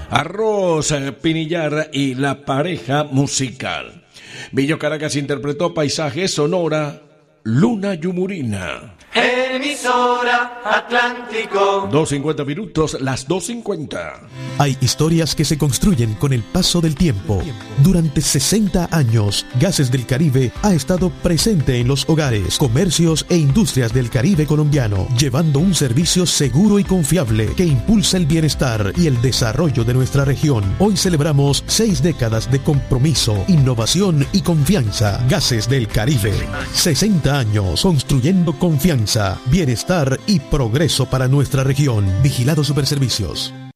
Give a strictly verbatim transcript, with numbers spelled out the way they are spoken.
Arroz, Pinillar y La Pareja Musical. Billo Caracas interpretó Paisaje Sonora, Luna Yumurina. Emisora Atlántico. dos cincuenta minutos, las dos cincuenta. Hay historias que se construyen con el paso del tiempo. Durante sesenta años, Gases del Caribe ha estado presente en los hogares, comercios e industrias del Caribe colombiano, llevando un servicio seguro y confiable que impulsa el bienestar y el desarrollo de nuestra región. Hoy celebramos seis décadas de compromiso, innovación y confianza. Gases del Caribe. sesenta años construyendo confianza, bienestar y progreso para nuestra región. Vigilado Superservicios.